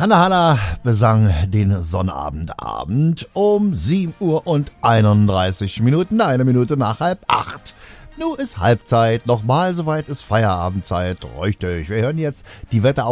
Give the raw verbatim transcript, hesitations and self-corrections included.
Hanna Hanna besang den Sonnabendabend um sieben Uhr und einunddreißig Minuten, eine Minute nach halb acht. Nu ist Halbzeit, nochmal soweit ist Feierabendzeit. Richtig, wir hören jetzt die Wetterau